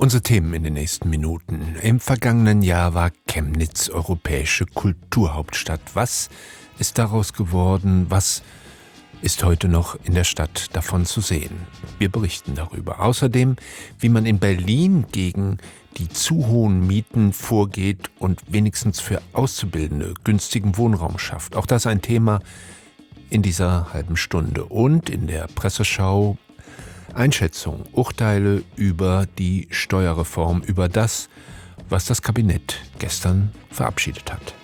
Unsere Themen in den nächsten Minuten. Im vergangenen Jahr war Chemnitz europäische Kulturhauptstadt. Was ist daraus geworden? Was ist heute noch in der Stadt davon zu sehen? Wir berichten darüber. Außerdem, wie man in Berlin gegen die zu hohen Mieten vorgeht und wenigstens für Auszubildende günstigen Wohnraum schafft. Auch das ein Thema in dieser halben Stunde. Und in der Presseschau Einschätzung, Urteile über die Steuerreform, über das, was das Kabinett gestern verabschiedet hat.